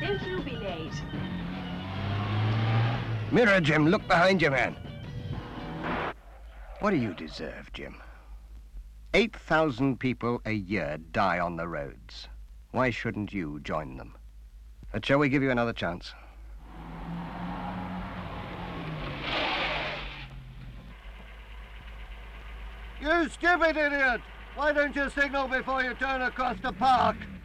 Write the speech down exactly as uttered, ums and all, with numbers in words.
Don't you be late. Mirror, Jim, look behind you, man. What do you deserve, Jim? eight thousand people a year die on the roads. Why shouldn't you join them? But shall we give you another chance? You stupid idiot! Why don't you signal before you turn across the park?